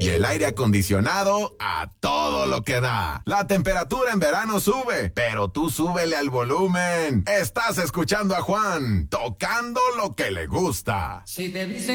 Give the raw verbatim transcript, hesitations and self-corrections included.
Y el aire acondicionado a todo lo que da. La temperatura en verano sube, pero tú súbele al volumen. Estás escuchando a Juan, tocando lo que le gusta. Si te dicen